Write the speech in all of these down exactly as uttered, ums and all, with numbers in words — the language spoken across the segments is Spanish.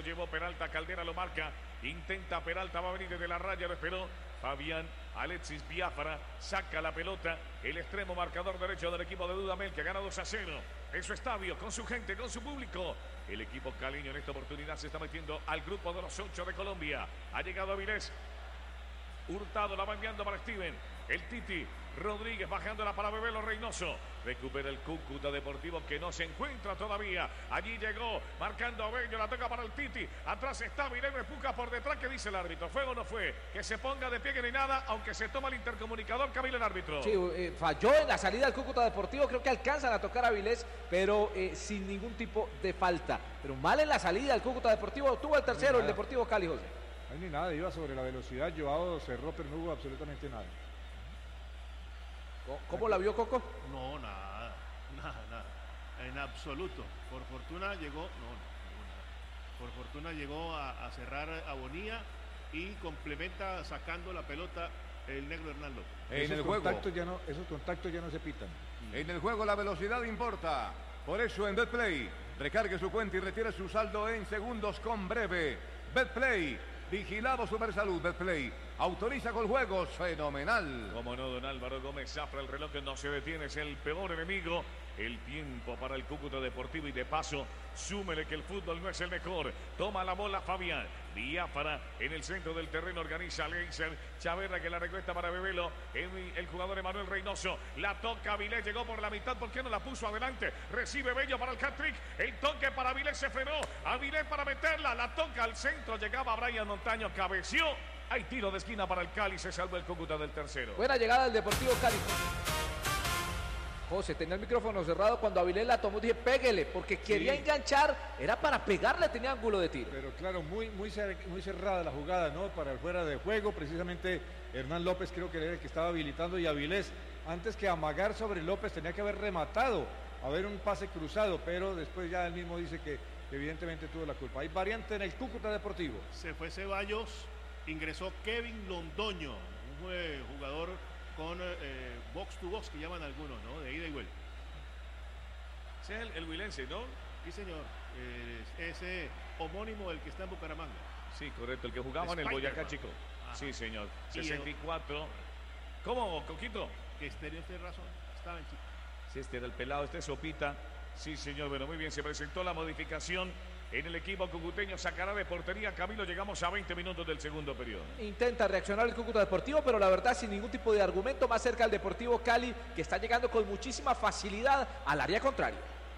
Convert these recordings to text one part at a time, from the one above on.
lo llevó Peralta, Caldera lo marca, intenta Peralta, va a venir desde la raya, lo esperó Fabián, Alexis Biafara, saca la pelota, el extremo marcador derecho del equipo de Dudamel, que gana dos a cero en su estadio, con su gente, con su público. El equipo caleño en esta oportunidad se está metiendo al grupo de los ocho de Colombia. Ha llegado Avilés, Hurtado la va enviando para Steven, el Titi Rodríguez bajándola para Bebelo Reynoso, recupera el Cúcuta Deportivo que no se encuentra todavía, allí llegó marcando a Bello, la toca para el Titi, atrás está Vileno, empuja por detrás, que dice el árbitro, ¿fue o no fue? Que se ponga de pie que ni nada, aunque se toma el intercomunicador, Camilo el árbitro. Sí, eh, falló en la salida del Cúcuta Deportivo, creo que alcanzan a tocar a Avilés, pero eh, sin ningún tipo de falta, pero mal en la salida del Cúcuta Deportivo, tuvo el tercero el Deportivo Cali, José. No hay ni nada, iba sobre la velocidad, Joao cerró, pero no hubo absolutamente nada. ¿Cómo la vio, Coco? No, nada, nada, nada, en absoluto. Por fortuna llegó, no, no, nada. Por fortuna llegó a, a cerrar a Bonilla y complementa sacando la pelota el negro Hernán López. En esos el juego ya no, esos contactos ya no se pitan. En el juego la velocidad importa. Por eso en Betplay, recargue su cuenta y retire su saldo en segundos con Breve. Betplay, vigilado Supersalud. Betplay, autoriza con juegos, fenomenal. Como no, don Álvaro Gómez Zafra, el reloj que no se detiene, es el peor enemigo. El tiempo para el Cúcuta Deportivo y de paso, súmele que el fútbol no es el mejor. Toma la bola Fabián, Biafara en el centro del terreno, organiza Leiser, Chaverra que la recuesta para Bebelo, el, el jugador Emanuel Reynoso, la toca Avilés, llegó por la mitad, ¿por qué no la puso adelante? Recibe Bello para el hat-trick, el toque para Avilés, se frenó, Avilés para meterla, la toca al centro, llegaba Brian Montaño, cabeció. Hay tiro de esquina para el Cali, se salva el Cúcuta del tercero. Buena llegada del Deportivo Cali. José, tenía el micrófono cerrado cuando Avilés la tomó, dije péguele, porque quería sí. enganchar, era para pegarle, tenía ángulo de tiro. Pero claro, muy, muy, cer muy cerrada la jugada, ¿no? Para el fuera de juego, precisamente Hernán López creo que era el que estaba habilitando y Avilés, antes que amagar sobre López, tenía que haber rematado, haber un pase cruzado, pero después ya él mismo dice que evidentemente tuvo la culpa. Hay variante en el Cúcuta Deportivo. Se fue Ceballos, ingresó Kevin Londoño, un jugador con eh, box to box que llaman algunos, ¿no? De ida y vuelta. Ese es el, el huilense, ¿no? Sí, señor. Eh, ese homónimo del que está en Bucaramanga. Sí, correcto, el que jugaba en el Boyacá Chico. Ajá. Sí, señor. sesenta y cuatro. ¿Cómo, Coquito? Que Estéreo tiene razón. Estaba en Chico. Sí, este era el pelado, este es Sopita. Sí, señor, bueno, muy bien. Se presentó la modificación en el equipo cucuteño, sacará de portería Camilo. Llegamos a veinte minutos del segundo periodo. Intenta reaccionar el Cúcuta Deportivo, pero la verdad sin ningún tipo de argumento, más cerca al Deportivo Cali, que está llegando con muchísima facilidad al área contraria.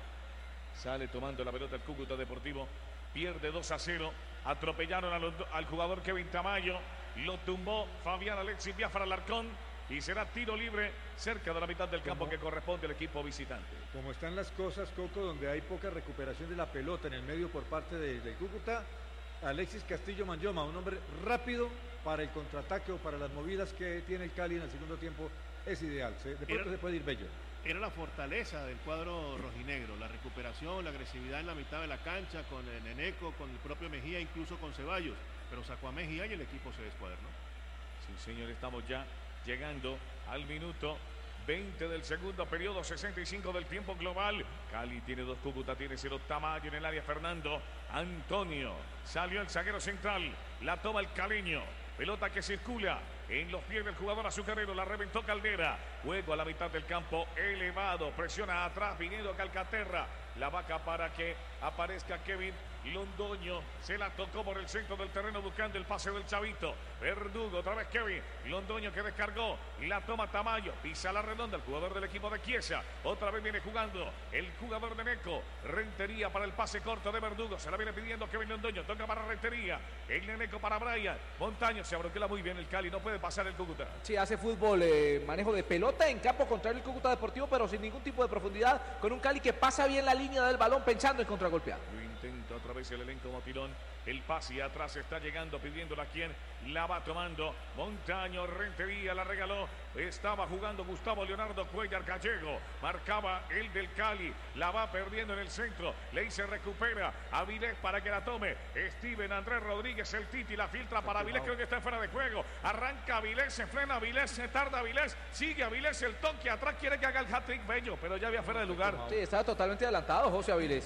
Sale tomando la pelota el Cúcuta Deportivo, pierde dos a cero, atropellaron a los, al jugador Kevin Tamayo, lo tumbó Fabián Alexis Biafara Alarcón, y será tiro libre cerca de la mitad del campo que corresponde al equipo visitante. Como están las cosas, Coco, donde hay poca recuperación de la pelota en el medio por parte de, de Cúcuta, Alexis Castillo Manyoma, un hombre rápido para el contraataque o para las movidas que tiene el Cali en el segundo tiempo, es ideal. Se, de pronto era, se puede ir Bello. Era la fortaleza del cuadro rojinegro, la recuperación, la agresividad en la mitad de la cancha, con el Neneco, con el propio Mejía, incluso con Ceballos, pero sacó a Mejía y el equipo se descuadernó. Sí, señor, estamos ya llegando al minuto veinte del segundo periodo, sesenta y cinco del tiempo global. Cali tiene dos, Cúcuta tiene cero. Tamayo en el área, Fernando Antonio, salió el zaguero central, la toma el caleño, pelota que circula en los pies del jugador azucarero, la reventó Caldera, juego a la mitad del campo, elevado, presiona atrás, viniendo Calcaterra, la vaca para que aparezca Kevin Londoño, se la tocó por el centro del terreno buscando el pase del chavito, Verdugo, otra vez Kevin Londoño que descargó, la toma Tamayo, pisa la redonda el jugador del equipo de Chiesa, otra vez viene jugando el jugador de Neco, Rentería para el pase corto de Verdugo, se la viene pidiendo Kevin Londoño, toca para Rentería, el Neneco para Brian Montaño, se abroquela muy bien el Cali, no puede pasar el Cúcuta. Sí, hace fútbol, eh, manejo de pelota en campo contrario el Cúcuta Deportivo, pero sin ningún tipo de profundidad, con un Cali que pasa bien la línea del balón pensando en contragolpear. Lo intenta otra vez el elenco motilón, el pase atrás está llegando, pidiéndola a quien la va tomando, Montaño, Rentería la regaló, estaba jugando Gustavo Leonardo Cuellar Gallego, marcaba el del Cali, la va perdiendo en el centro, Ley se recupera, Avilés para que la tome, Steven Andrés Rodríguez, el Titi, la filtra para Avilés, creo que está fuera de juego, arranca Avilés, se frena Avilés, se tarda Avilés, sigue Avilés, el toque atrás, quiere que haga el hat-trick Bello, pero ya había fuera de lugar. Sí, estaba totalmente adelantado José Avilés.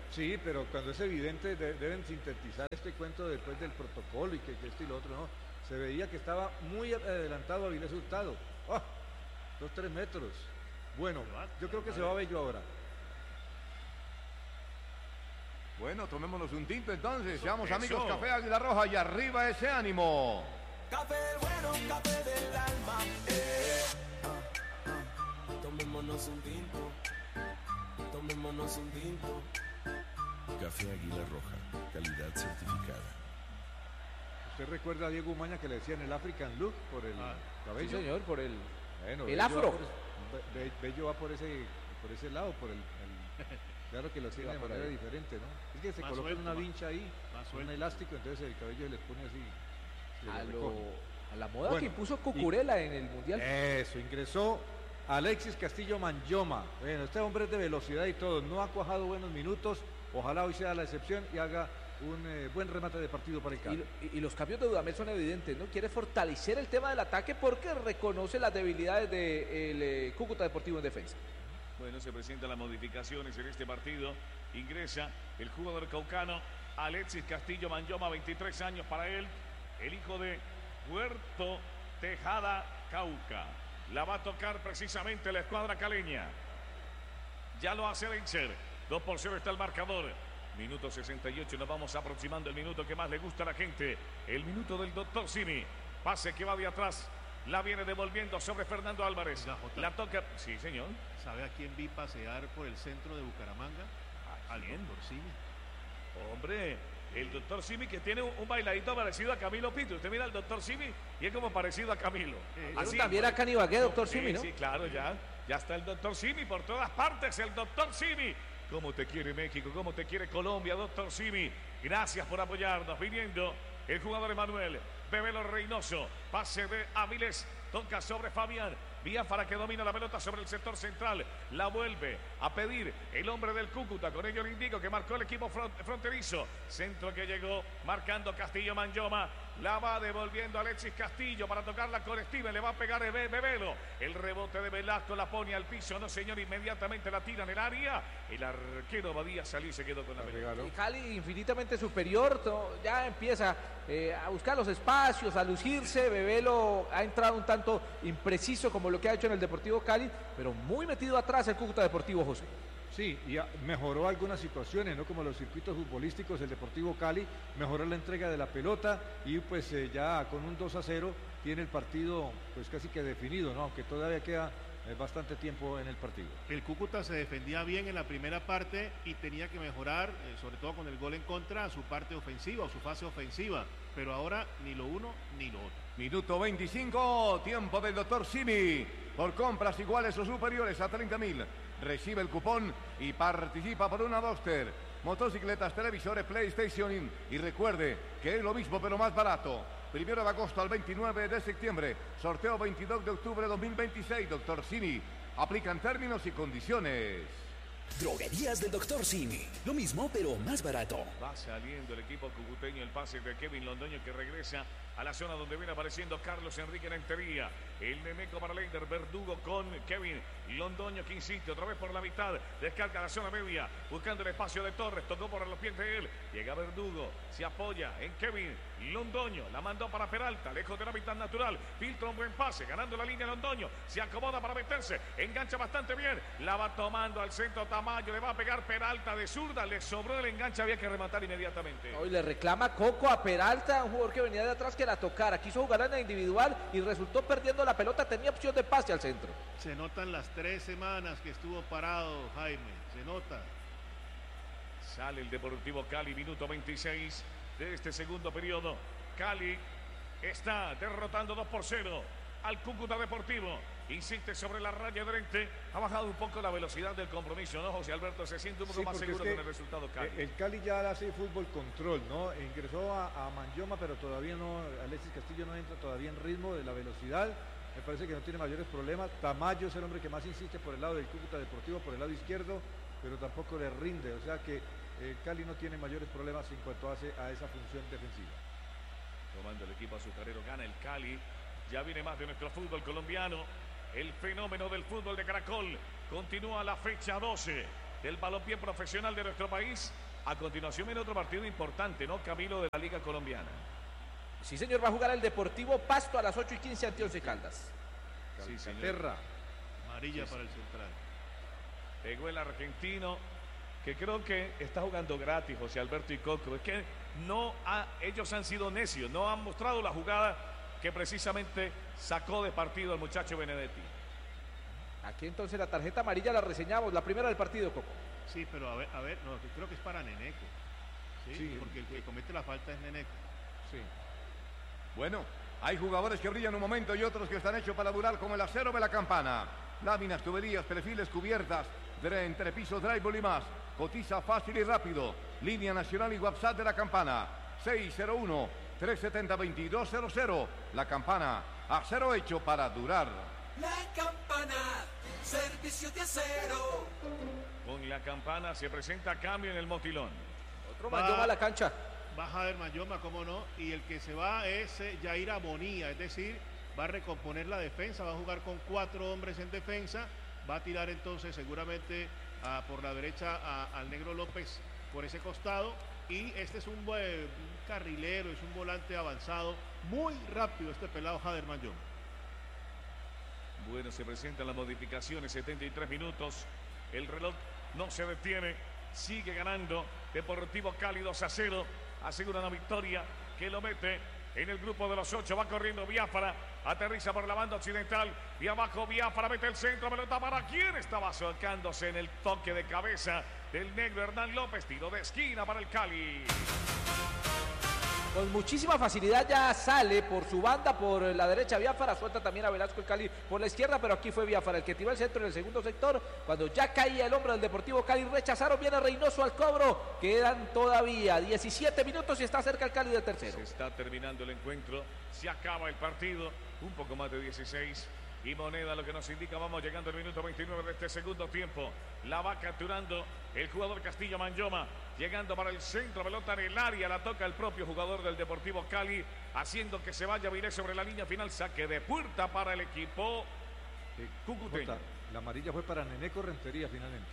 Sí, pero cuando es evidente de, deben sintetizar este cuento después del protocolo y que, que esto y lo otro, ¿no? Se veía que estaba muy adelantado Avilés Hurtado. ¡Oh! Dos, tres metros. Bueno, yo creo que se va Bello ahora. Bueno, tomémonos un tinto entonces. Eso, Seamos eso. amigos, Café Águila Roja y arriba ese ánimo. Café bueno, café del alma. Eh. Ah, ah. Tomémonos un tinto. Tomémonos un tinto. Café Águila Roja, calidad certificada. ¿Usted recuerda a Diego Umaña que le decían el African look por el Ah, cabello? Sí, señor, por el... Bueno, El Bello afro. va por ese- Be- Be- Bello va por ese, por ese lado, por el, el- claro que lo tiene va de por manera ahí. diferente, ¿no? Es que se Más coloca suelto, una más- vincha ahí, más un suelto. elástico, entonces el cabello se les pone así. se A, le lo- recoge. a la moda Bueno, que impuso Cucurella en el Mundial. Eso, ingresó Alexis Castillo Manyoma. Bueno, este hombre es de velocidad y todo, no ha cuajado buenos minutos, ojalá hoy sea la excepción y haga un eh, buen remate de partido para el Cali. Y, y- y los cambios de Dudamel son evidentes, ¿no? Quiere fortalecer el tema del ataque porque reconoce las debilidades del eh, Cúcuta Deportivo en defensa. Bueno, se presentan las modificaciones en este partido. Ingresa el jugador caucano Alexis Castillo Manyoma, veintitrés años para él, el hijo de Puerto Tejada, Cauca. La va a tocar precisamente la escuadra caleña. Ya lo hace vencer. dos por cero está el marcador. Minuto sesenta y ocho, nos vamos aproximando el minuto que más le gusta a la gente. El minuto del doctor Simi. Pase que va de atrás. La viene devolviendo sobre Fernando Álvarez. Oiga, Jota. La toca. Sí, señor. ¿Sabe a quién vi pasear por el centro de Bucaramanga? Al quién? doctor Simi. Hombre, el doctor Simi que tiene un, un bailadito parecido a Camilo Pinto. Usted mira al doctor Simi y es como parecido a Camilo. Eh, Así también a Cani Ibagué, doctor Sí, Simi, ¿no? Sí, claro, ya. Ya está el doctor Simi por todas partes. El doctor Simi. ¿Cómo te quiere México? ¿Cómo te quiere Colombia, doctor Simi? Gracias por apoyarnos. Viniendo el jugador Emanuel Bebelo Reynoso. Pase de Avilés. Toca sobre Fabián. Biafara que domina la pelota sobre el sector central. La vuelve a pedir el hombre del Cúcuta. Con ello le indico que marcó el equipo front- fronterizo. Centro que llegó marcando Castillo Manyoma. La va devolviendo Alexis Castillo para tocarla con Steven. Le va a pegar Be- Bebelo. El rebote de Velasco la pone al piso. No, señor, inmediatamente la tira en el área. El arquero Badía salió y se quedó con la pelota. Regalo. Y Cali infinitamente superior, to- ya empieza eh, a buscar los espacios, a lucirse. Bebelo ha entrado un tanto impreciso como lo que ha hecho en el Deportivo Cali, pero muy metido atrás el Cúcuta Deportivo, José. Sí, y a- mejoró algunas situaciones, ¿no? Como los circuitos futbolísticos, el Deportivo Cali mejoró la entrega de la pelota y pues eh, ya con un dos a cero tiene el partido pues casi que definido, ¿no? Aunque todavía queda eh, bastante tiempo en el partido. El Cúcuta se defendía bien en la primera parte y tenía que mejorar, eh, sobre todo con el gol en contra, su parte ofensiva o su fase ofensiva. Pero ahora ni lo uno ni lo otro. Minuto veinticinco, tiempo del doctor Simi. Por compras iguales o superiores a treinta mil, recibe el cupón y participa por una Duster, motocicletas, televisores, PlayStation. Y recuerde que es lo mismo pero más barato. Primero de agosto al veintinueve de septiembre. Sorteo veintidós de octubre de dos mil veintiséis. doctor Simi. Aplican términos y condiciones. Droguerías del doctor Simi. Lo mismo, pero más barato. Va saliendo el equipo cucuteño, el pase de Kevin Londoño que regresa a la zona donde viene apareciendo Carlos Enrique Rentería. El Nemeco para Leider, Verdugo con Kevin Londoño que insiste otra vez por la mitad. Descarga la zona media, buscando el espacio de Torres. Tocó por los pies de él. Llega Verdugo, se apoya en Kevin Londoño. La mandó para Peralta, lejos de la mitad natural. Filtra un buen pase, ganando la línea Londoño. Se acomoda para meterse, engancha bastante bien. La va tomando al centro Tamayo, le va a pegar Peralta de zurda. Le sobró el enganche, había que rematar inmediatamente. Hoy le reclama Coco a Peralta, un jugador que venía de atrás que la tocara. Quiso jugar en la individual y resultó perdiendo la pelota. Tenía opción de pase al centro. Se notan las tres semanas que estuvo parado Jaime. Se nota. Sale el Deportivo Cali, minuto veintiséis de este segundo periodo. Cali está derrotando dos por cero al Cúcuta Deportivo. Insiste sobre la raya de frente. Ha bajado un poco la velocidad del compromiso, ¿no, José Alberto? Se siente un poco Sí, más porque es seguro que con el resultado Cali. El Cali ya hace fútbol control, ¿no? Ingresó a, a Manyoma, pero todavía no, Alexis Castillo no entra todavía en ritmo de la velocidad. Me parece que no tiene mayores problemas. Tamayo es el hombre que más insiste por el lado del Cúcuta Deportivo, por el lado izquierdo, pero tampoco le rinde. O sea que el Cali no tiene mayores problemas en cuanto hace a esa función defensiva. Tomando el equipo azucarero, gana el Cali. Ya viene más de nuestro fútbol colombiano. El fenómeno del fútbol de Caracol. Continúa la fecha doce. del balompié profesional de nuestro país. A continuación viene otro partido importante, ¿no, Camilo, de la Liga Colombiana? Sí, señor, va a jugar el Deportivo Pasto a las ocho y quince ante Once Caldas. Sí, señor. Terra. Amarilla Sí, para sí. el central. Pegó el argentino, que creo que está jugando gratis, José Alberto y Coco. Es que no ha, ellos han sido necios, no han mostrado la jugada que precisamente sacó de partido al muchacho Benedetti. Aquí entonces la tarjeta amarilla la reseñamos, la primera del partido, Coco. Sí, pero a ver, a ver, no, creo que es para Neneco. Sí, Sí, porque el que comete la falta es Neneco. Sí. Bueno, hay jugadores que brillan un momento y otros que están hechos para durar como el acero de la campana. Láminas, tuberías, perfiles, cubiertas, de entrepisos, drywall y más. Cotiza fácil y rápido. Línea nacional y WhatsApp de la campana. seis cero uno, tres siete cero, dos dos cero cero. La campana, acero hecho para durar. La campana, servicio de acero. Con la campana se presenta cambio en el motilón. Otro Va- Mayoma a la cancha. Va Jader Mayoma, cómo no, y el que se va es eh, Yair Abonía, es decir, va a recomponer la defensa, va a jugar con cuatro hombres en defensa, va a tirar entonces seguramente ah, por la derecha a- al Negro López por ese costado, y este es un, buen- un carrilero, es un volante avanzado, muy rápido este pelado Jader Mayoma. Bueno, se presentan las modificaciones, setenta y tres minutos. El reloj no se detiene, sigue ganando Deportivo Cali dos a cero. Asegura una victoria que lo mete en el grupo de los ocho. Va corriendo Biafara, aterriza por la banda occidental y abajo Biafara mete el centro, pelota para quien estaba acercándose en el toque de cabeza del negro Hernán López. Tiro de esquina para el Cali. Con muchísima facilidad ya sale por su banda, por la derecha Biafara, suelta también a Velasco el Cali por la izquierda, pero aquí fue Biafara el que tiró el centro en el segundo sector, cuando ya caía el hombro del Deportivo Cali, rechazaron, viene Reynoso al cobro, quedan todavía diecisiete minutos y está cerca el Cali del tercero. Se está terminando el encuentro, se acaba el partido, un poco más de dieciséis. Y Moneda lo que nos indica, vamos llegando al minuto veintinueve de este segundo tiempo. La va capturando el jugador Castillo Mayoma, llegando para el centro, pelota en el área, la toca el propio jugador del Deportivo Cali, haciendo que se vaya Vilés sobre la línea final, saque de puerta para el equipo de Cucuteño. Jota, la amarilla fue para Neneco Rentería finalmente.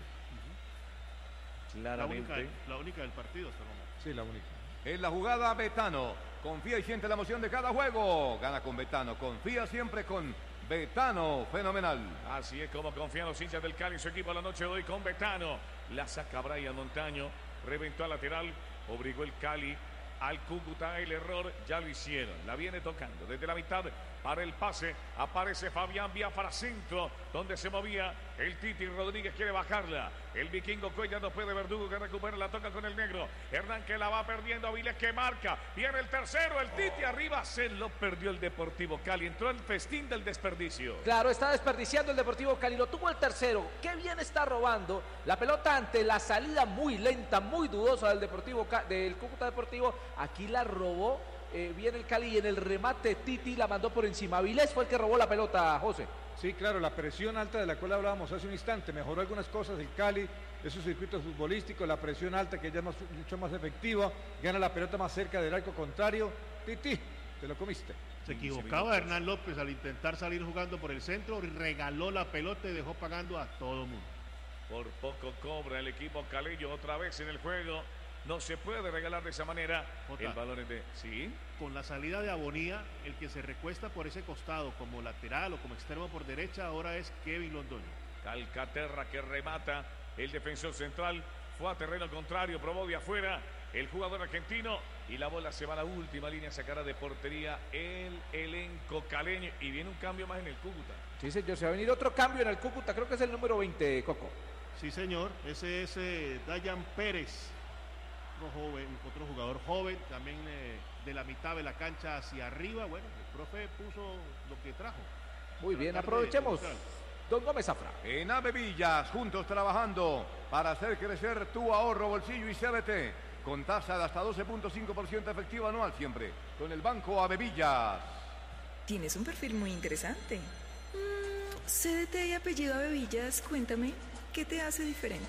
La única, Claramente. la única del partido hasta el momento. Sí, la única. En la jugada Betano. Confía y siente la emoción de cada juego. Gana con Betano. Confía siempre con Betano. Fenomenal. Así es como confían los hinchas del Cali, su equipo la noche de hoy con Betano. La saca Brian Montaño, reventó a lateral, obligó el Cali al Cúcuta, el error ya lo hicieron. La viene tocando desde la mitad para el pase. Aparece Fabián Biafara centro, donde se movía el Titi Rodríguez, quiere bajarla. El vikingo Cuellar no puede, Verdugo que recupera, la toca con el negro. Hernán que la va perdiendo, Avilés que marca. Viene el tercero, el Titi arriba, se lo perdió el Deportivo Cali. Entró el festín del desperdicio. Claro, está desperdiciando el Deportivo Cali, lo tuvo el tercero, qué bien está robando la pelota ante la salida muy lenta, muy dudosa del Deportivo Ca- del Cúcuta Deportivo, aquí la robó eh, bien el Cali y en el remate Titi la mandó por encima. Avilés fue el que robó la pelota, José. Sí, claro, la presión alta de la cual hablábamos hace un instante, mejoró algunas cosas el Cali, esos circuitos futbolísticos, la presión alta que ya es más- mucho más efectiva, gana la pelota más cerca del arco contrario, Titi, te lo comiste. Se quince equivocaba minutos. Hernán López al intentar salir jugando por el centro, regaló la pelota y dejó pagando a todo el mundo. Por poco cobra el equipo caleño otra vez en el juego. No se puede regalar de esa manera. Jota. El balón es de... Sí. Con la salida de Abonía, el que se recuesta por ese costado como lateral o como extremo por derecha ahora es Kevin Londoño. Calcaterra que remata. El defensor central fue a terreno contrario, probó de afuera el jugador argentino y la bola se va a la última línea, sacará de portería el elenco caleño y viene un cambio más en el Cúcuta. Sí, señor, se va a venir otro cambio en el Cúcuta, creo que es el número veinte, Coco. Sí, señor, ese es eh, Dayan Pérez, otro, joven, otro jugador joven, también eh, de la mitad de la cancha hacia arriba. Bueno, el profe puso lo que trajo. Muy bien, Tratar de aprovechemos. demostrar. Don Gómez Zafra. En Ave Villas, juntos trabajando para hacer crecer tu ahorro, bolsillo y C B T. Con tasa de hasta doce punto cinco por ciento efectiva anual siempre. Con el Banco Ave Villas. Tienes un perfil muy interesante. Mm, C D T y apellido Abevillas, cuéntame, ¿qué te hace diferente?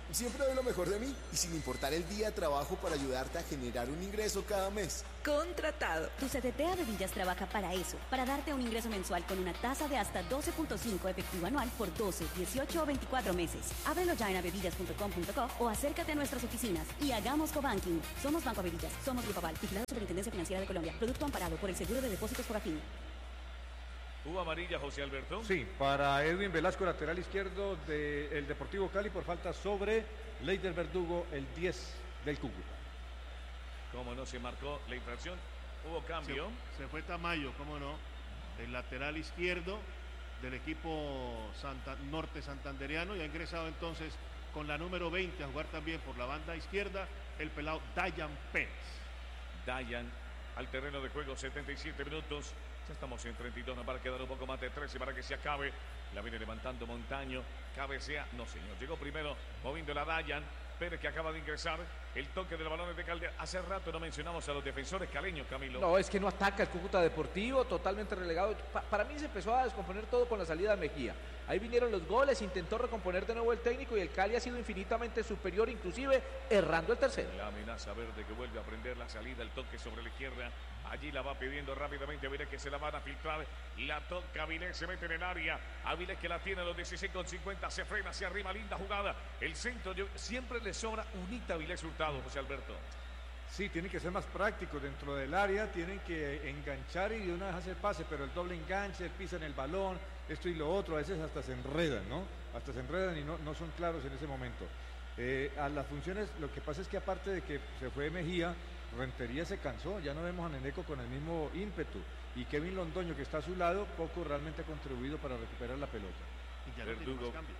Siempre doy lo mejor de mí y sin importar el día trabajo para ayudarte a generar un ingreso cada mes. Contratado. Tu C T T Bevillas trabaja para eso, para darte un ingreso mensual con una tasa de hasta doce punto cinco efectivo anual por doce, dieciocho o veinticuatro meses. Ábrelo ya en avevillas punto com punto co o acércate a nuestras oficinas y hagamos cobanking. Somos Banco Avevillas, somos Grupo Aval, vigilado Superintendencia Financiera de Colombia. Producto amparado por el Seguro de Depósitos Fogafín. ¿Hubo amarilla, José Alberto? Sí, para Edwin Velasco, lateral izquierdo del Deportivo Cali por falta sobre Leider Verdugo, el diez del Cúcuta. ¿Cómo no se marcó la infracción? ¿Hubo cambio? Se, se fue Tamayo, cómo no, el lateral izquierdo del equipo Santa, norte santandereano, y ha ingresado entonces con la número veinte a jugar también por la banda izquierda el pelado Dayan Pérez. Dayan al terreno de juego, setenta y siete minutos. Ya estamos en treinta y dos, nos va a quedar un poco más de trece para que se acabe. La viene levantando Montaño, cabecea, no señor, llegó primero moviendo la Dayan Pérez, que acaba de ingresar. El toque del balón de Caldera. Hace rato no mencionamos a los defensores caleños, Camilo. No, es que no ataca el Cúcuta Deportivo, totalmente relegado. Pa para mí se empezó a descomponer todo con la salida de Mejía. Ahí vinieron los goles, intentó recomponer de nuevo el técnico y el Cali ha sido infinitamente superior, inclusive errando el tercero. La amenaza verde que vuelve a prender la salida, el toque sobre la izquierda. Allí la va pidiendo rápidamente Avilés, que se la van a filtrar. La toca Avilés, se mete en el área. Avilés, que la tiene a los dieciséis con cincuenta, se frena hacia arriba, linda jugada. El centro, yo, siempre le sobra unita a Avilés Hurtado, José Alberto. Sí, tienen que ser más prácticos dentro del área, tienen que enganchar y de una vez hacer pase, pero el doble enganche, pisan el balón, esto y lo otro, a veces hasta se enredan, ¿no? Hasta se enredan y no, no son claros en ese momento. Eh, a las funciones, lo que pasa es que aparte de que se fue Mejía, Rentería se cansó, ya no vemos a Neneco con el mismo ímpetu, y Kevin Londoño, que está a su lado, poco realmente ha contribuido para recuperar la pelota. Y ya no Verdugo. tiene más cambios.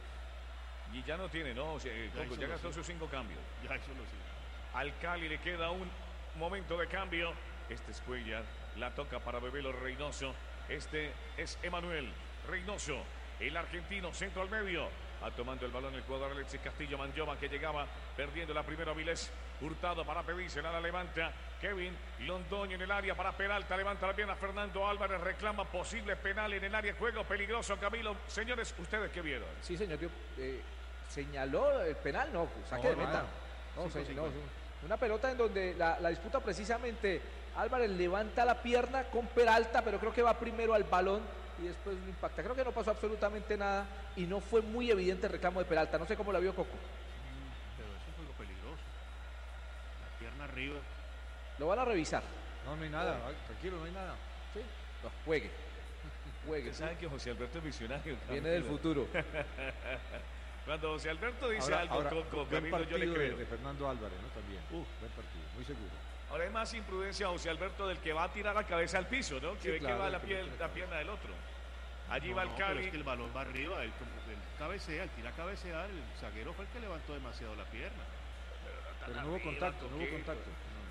Y ya no tiene, ¿no? O sea, Ya ya, hizo ya los gastó cinco. sus cinco cambios. Ya eso lo sigue. Al Cali le queda un momento de cambio. Este es Cuellar, la toca para Bebelo Reynoso. Este es Emanuel Reynoso, el argentino, centro al medio. Va tomando el balón el jugador Alexis Castillo Manjoma, que llegaba perdiendo la primera. Avilés Hurtado para pedirse, nada levanta. Kevin Londoño en el área para Peralta, levanta la pierna. Fernando Álvarez reclama posible penal en el área. Juego peligroso, Camilo. Señores, ¿ustedes qué vieron? Sí, señor, yo, eh, señaló el penal, no, saque No, de meta. nada. No, Cinco, se- cinco. no, es un- una pelota en donde la, la disputa precisamente Álvarez levanta la pierna con Peralta, pero creo que va primero al balón y después lo impacta. Creo que no pasó absolutamente nada y no fue muy evidente el reclamo de Peralta. No sé cómo la vio Coco. Pero es un juego peligroso. La pierna arriba. Lo van a revisar. No, no hay nada, ay, tranquilo, no hay nada. ¿Sí? No, juegue. Juegue. Ustedes saben que José Alberto es visionario. Viene del futuro. Cuando José Alberto dice Ahora, algo, ahora, Coco, buen Camilo, yo le partido de, creo. de Fernando Álvarez, ¿no? También. Uh, buen partido, muy seguro. Ahora es más imprudencia José Alberto del que va a tirar la cabeza al piso, ¿no? Que Sí, ve claro, que va el la, que piel- mete la la cabeza. pierna del otro. Allí No, va el no, pero Cali. es que el balón va arriba, el, el cabecea, el tira a cabecear, el zaguero fue el que levantó demasiado la pierna. Pero no hubo arriba, contacto, no hubo Coquito. contacto.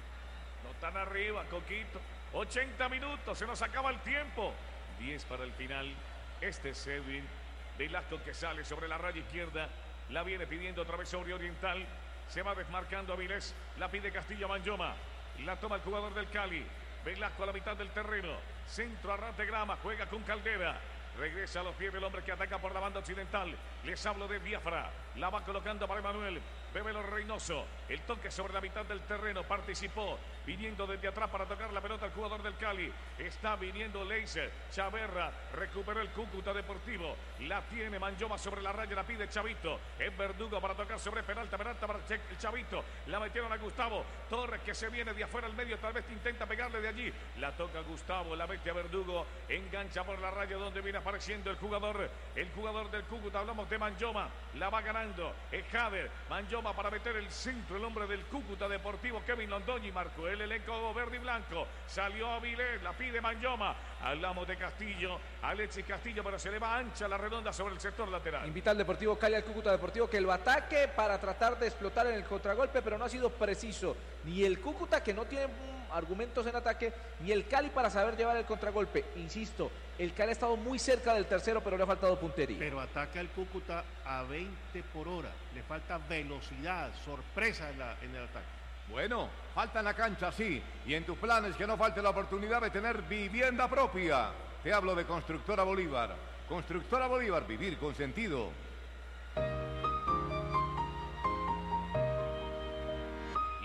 No están arriba, Coquito. ochenta minutos, se nos acaba el tiempo. diez para el final. Este es Edwin Velasco, que sale sobre la raya izquierda. La viene pidiendo otra vez sobre Oriental. Se va desmarcando Avilés. La pide Castillo Manjoma. La toma el jugador del Cali. Velasco a la mitad del terreno. Centro a ras de grama. Juega con Caldera. Regresa a los pies del hombre que ataca por la banda occidental. Les hablo de Biafra. La va colocando para Emanuel. Bebelo Reynoso. El toque sobre la mitad del terreno. Participó. Viniendo desde atrás para tocar la pelota al jugador del Cali. Está viniendo Leiser. Chaverra. Recuperó el Cúcuta Deportivo. La tiene Manjoma sobre la raya. La pide Chavito. Es Verdugo para tocar sobre Peralta. Peralta para Che- el Chavito. La metieron a Gustavo. Torres, que se viene de afuera al medio. Tal vez intenta pegarle de allí. La toca Gustavo. La mete a Verdugo. Engancha por la raya donde viene apareciendo el jugador. El jugador del Cúcuta. Hablamos de Manjoma. La va ganando. Es Jader. Manjoma para meter el centro. El hombre del Cúcuta Deportivo. Kevin Londoño, y marcó el elenco verde y blanco. Salió Avilés. La pide Manjoma. Hablamos de Castillo. Alexis Castillo, pero se le va ancha la redonda sobre el sector lateral. Invita al Deportivo Cali, al Cúcuta Deportivo, que lo ataque para tratar de explotar en el contragolpe, pero no ha sido preciso. Ni el Cúcuta, que no tiene mm, argumentos en ataque, ni el Cali para saber llevar el contragolpe. Insisto, el Cali ha estado muy cerca del tercero, pero le ha faltado puntería. Pero ataca el Cúcuta a veinte por hora. Le falta velocidad, sorpresa en, la- en el ataque. Bueno, falta en la cancha, sí. Y en tus planes que no falte la oportunidad de tener vivienda propia. Te hablo de Constructora Bolívar. Constructora Bolívar, vivir con sentido.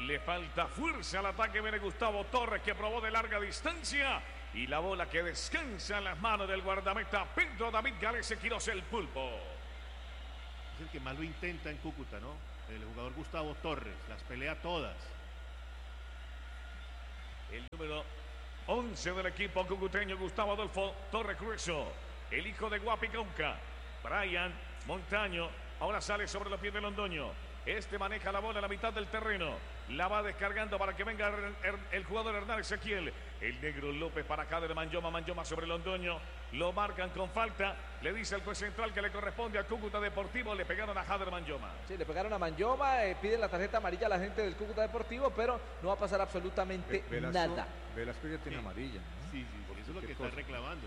Le falta fuerza al ataque. Viene Gustavo Torres, que probó de larga distancia. Y la bola que descansa en las manos del guardameta Pedro David Galese Quiroz, el Pulpo. Es el que más lo intenta en Cúcuta, ¿no? El jugador Gustavo Torres. Las pelea todas. El número once del equipo cucuteño, Gustavo Adolfo Torres Grueso. El hijo de Guapicauca, Brian Montaño. Ahora sale sobre los pies de Londoño. Este maneja la bola en la mitad del terreno. La va descargando para que venga el, el, el jugador Hernán Ezequiel. El negro López para acá de Manjoma. Manjoma sobre Londoño. Lo marcan con falta. Le dice el juez central que le corresponde a Cúcuta Deportivo. Le pegaron a Jader Manjoma. Sí, le pegaron a Manjoma. Eh, piden la tarjeta amarilla a la gente del Cúcuta Deportivo, pero no va a pasar absolutamente Ve, Velasco, nada. Velasco ya tiene Sí. amarilla, ¿no? Sí, sí, sí, eso es lo que cosa. está reclamando.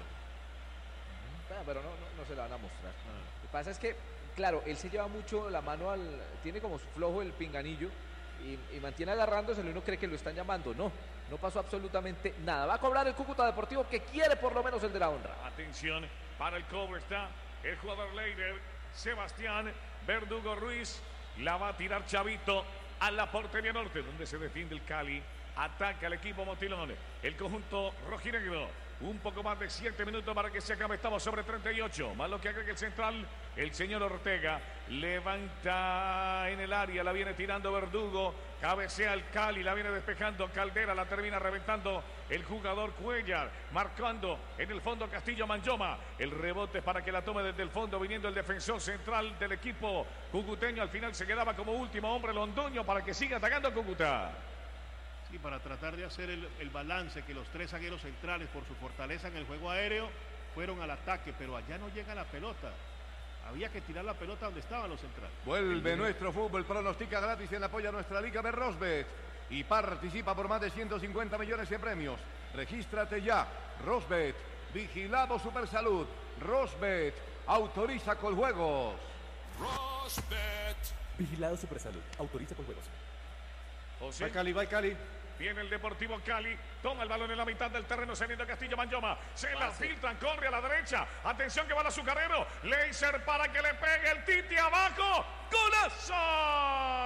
Ah, pero no, no, no se la van a mostrar. Lo que pasa es que, claro, él se lleva mucho la mano al... Tiene como flojo el pinganillo y, y mantiene agarrándoselo y uno cree que lo están llamando. No, no pasó absolutamente nada. Va a cobrar el Cúcuta Deportivo, que quiere por lo menos el de la honra. Atención, para el cobro está el jugador Leider, Sebastián Verdugo Ruiz. La va a tirar Chavito a la portería norte, donde se defiende el Cali. Ataca el equipo Motilón. El conjunto rojinegro. Un poco más de siete minutos para que se acabe. Estamos sobre treinta y ocho. Más lo que agrega el central, el señor Ortega. Levanta en el área. La viene tirando Verdugo. Cabecea el Cali. La viene despejando Caldera. La termina reventando el jugador Cuellar. Marcando en el fondo Castillo Manjoma. El rebote para que la tome desde el fondo. Viniendo el defensor central del equipo cucuteño. Al final se quedaba como último hombre Londoño para que siga atacando a Cúcuta. Y para tratar de hacer el, el balance, que los tres zagueros centrales, por su fortaleza en el juego aéreo, fueron al ataque, pero allá no llega la pelota. Había que tirar la pelota donde estaban los centrales. Vuelve nuestro fútbol, pronostica gratis en apoyo a nuestra liga de Rosbet y participa por más de ciento cincuenta millones de premios. Regístrate ya. Rosbet, vigilado Supersalud. Rosbet, autoriza con juegos. Rosbet. Vigilado Supersalud. Autoriza con juegos. José. Va Cali, va Cali. Viene el Deportivo Cali, toma el balón en la mitad del terreno, saliendo Castillo Manjoma, se la filtran, corre a la derecha, atención que va el azucarero, Leiser para que le pegue el Titi abajo, ¡golazo!